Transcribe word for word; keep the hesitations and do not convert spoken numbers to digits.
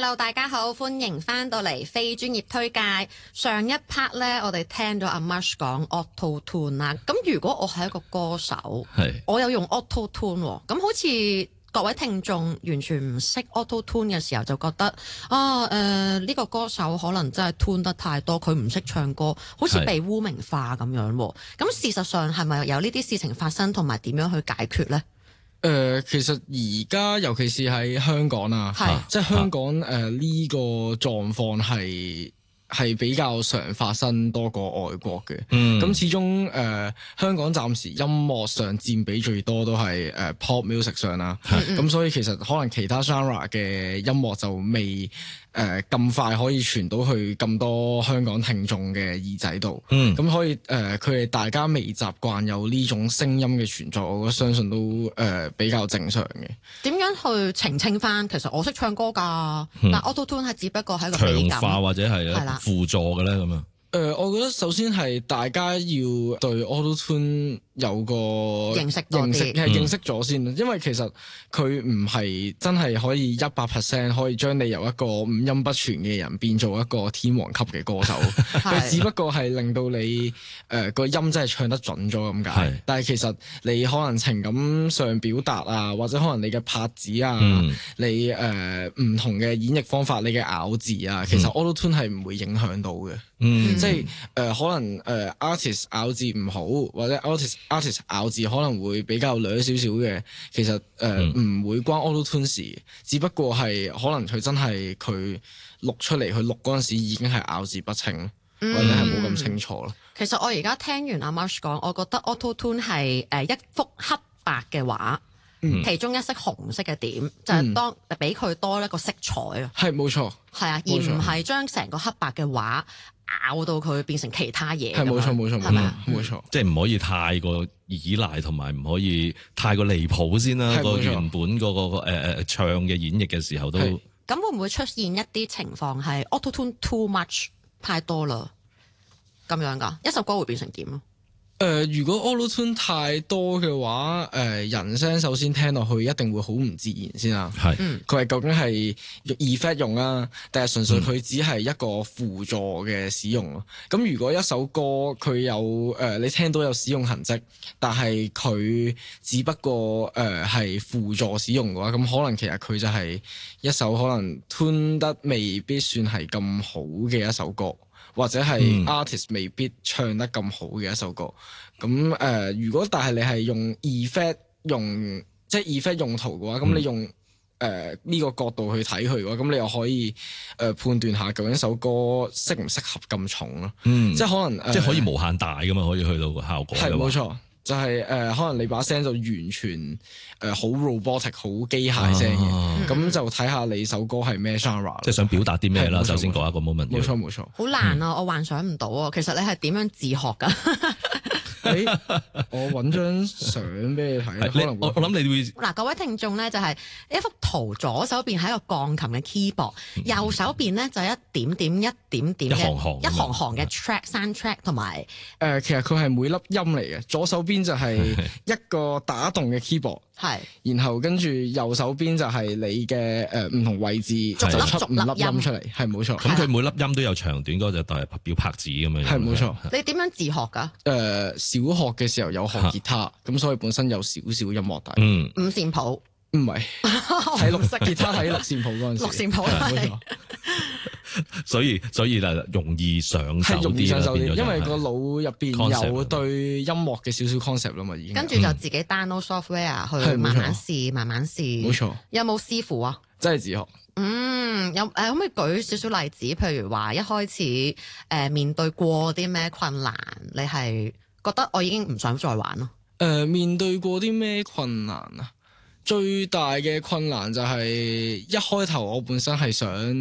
Hello， 大家好，歡迎翻到嚟非專業推介。上一 part 咧，我哋聽咗阿 Marsh 講 Auto Tune 啦。咁如果我係一個歌手，我有用 Auto Tune，咁好似各位聽眾完全唔識 Auto Tune 嘅時候，就覺得啊，誒、呃、呢、這個歌手可能真係 tune 得太多，佢唔識唱歌，好似被污名化咁樣。咁事實上係咪有呢啲事情發生，同埋點樣去解決呢？ 誒、呃，其實而家尤其是喺香港啊，係即係香港誒呢、呃這個狀況係係比較常發生多過外國嘅。嗯，咁始終誒、呃、香港暫時音樂上佔比最多都係誒、呃、pop music 上啦。咁、嗯、所以其實可能其他 genre 嘅音樂就未誒咁、呃、快可以傳到去咁多香港聽眾嘅耳仔度。嗯，咁可以誒佢哋大家未習慣有呢種聲音嘅存在，我覺得相信都誒、呃、比較正常嘅。 點樣去澄清翻？其實我識唱歌㗎，嗯、但 Auto Tune 係只不過係一個強化或者係輔助嘅咧咁樣。 誒、呃，我覺得首先係大家要對 Auto Tune 有個認識多啲， 認識係認識咗先，嗯、因為其實佢唔係真係可以一百 percent 可以將你由一個五音不全嘅人變做一個天王級嘅歌手，佢是只不過係令到你誒個、呃、音真係唱得準咗咁解。是但係其實你可能情感上表達啊，或者可能你嘅拍子啊，嗯、你誒唔、呃、同嘅演繹方法，你嘅咬字啊，其實 Auto Tune 係唔會影響到嘅。嗯，即係誒、呃、可能誒、呃、artist 咬字唔好，或者 artist artist 咬字可能會比較略少少嘅，其實誒唔、呃嗯、會關 Auto Tune 事，只不過係可能佢真係佢錄出嚟，佢錄嗰陣時已經係咬字不清，嗯、或者係冇咁清楚咯。 其實我而家聽完阿 Marsh 講，我覺得 Auto Tune 係誒一幅黑白嘅畫。嗯、其中一色紅色嘅點，就係、是、當俾佢多一個色彩啊。係冇錯，係啊，而唔係將成個黑白嘅畫咬到佢變成其他嘢。係冇錯冇錯，係咪啊？冇錯， 即係唔可以太過依賴，同埋唔可以太過離譜先啦。個原本嗰、那個誒誒、呃、唱嘅演繹嘅時候都咁會唔會出現一啲情況係 Auto Tune too much 太多啦？咁樣噶一首歌會變成點啊？ 誒、呃，如果 Auto Tune 太多嘅話，誒、呃，人聲首先聽落去一定會好唔自然先啦。係是，佢係、嗯、究竟係 effect 用啊，定係純粹佢只係一個輔助嘅使用咯？咁、嗯、如果一首歌佢有誒、呃，你聽到有使用痕跡，但係佢只不過誒係輔助使用嘅話，咁可能其實佢就係一首可能 tune 得未必算係咁好嘅一首歌。或者係 artist 未必唱得咁好嘅一首歌，咁誒、呃，如果但係你係用 effect 用即係 effect 用途嘅話，咁、嗯、你用誒呢、呃這個角度去睇佢嘅話，咁你又可以誒、呃、判斷下究竟首歌適唔適合咁重咯。嗯，即係可能、呃、 即係可以無限大噶嘛，可以去到個效果。係冇錯。 就係、是、誒、呃，可能你把聲就完全誒好、呃、robotic 好機械聲嘅，咁、啊、就睇下你首歌係咩 genre， 即係想表達啲咩啦。首先講一個 moment， 冇錯冇錯， 好難啊！嗯、我幻想唔到啊。其實你係點樣自學㗎？ 誒，我揾張相俾你睇，可能我我諗你會嗱，各位聽眾咧就係一幅圖，左手邊係一個鋼琴嘅 keyboard，右手邊咧就係一點點一點點嘅一行行一行行嘅 track sound track 同埋誒，其實佢係每粒音嚟嘅，左手邊就係一個打動嘅 keyboard， 係，然後跟住右手邊就係你嘅誒唔同位置就出五粒音出嚟，係冇錯。 咁佢每粒音都有長短嗰隻代表拍子咁樣， 係冇錯。 你點樣自學㗎？ 誒。小學嘅時候有學吉他，咁、啊、所以本身有少少音樂底。嗯， 五線譜唔係，睇六吉他睇六線譜嗰陣時。 六線譜係， 所以所以就容易上手啲， 容易上手啲，因為個腦入邊有對音樂嘅少少 concept 啦嘛，已經。 跟住就自己 download software 去慢慢試，慢慢試。冇錯。有冇師傅啊？ 真係自學。 嗯，有誒，可唔可以舉少少例子？譬如話一開始誒、呃、面對過啲咩困難，你係覺得我已經唔想再玩咯。 誒、呃，面對過啲咩困難啊？最大嘅困難就係一開頭我本身係想。